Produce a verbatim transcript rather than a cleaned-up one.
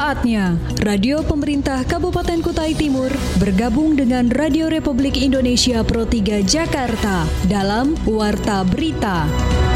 Saatnya Radio Pemerintah Kabupaten Kutai Timur bergabung dengan Radio Republik Indonesia Pro tiga Jakarta dalam Warta Berita.